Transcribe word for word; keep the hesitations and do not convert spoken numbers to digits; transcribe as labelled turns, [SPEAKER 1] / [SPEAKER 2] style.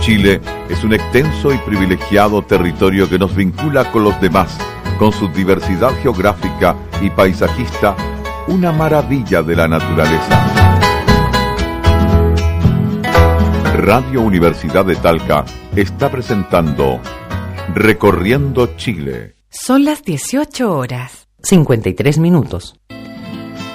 [SPEAKER 1] Chile es un extenso y privilegiado territorio que nos vincula con los demás, con su diversidad geográfica y paisajista, una maravilla de la naturaleza. Radio Universidad de Talca está presentando Recorriendo Chile.
[SPEAKER 2] Son las dieciocho horas.
[SPEAKER 3] cincuenta y tres minutos.